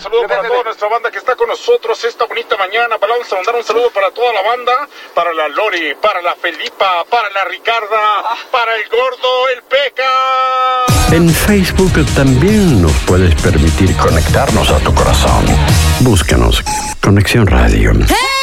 saludo para toda nuestra banda que está con nosotros esta bonita mañana. Vamos a mandar un saludo para toda la banda, para la Lori, para la Felipa, para la Ricarda, para el Gordo, el Peca. En Facebook también nos puedes permitir conectarnos a tu corazón. Búscanos Conexión Radio.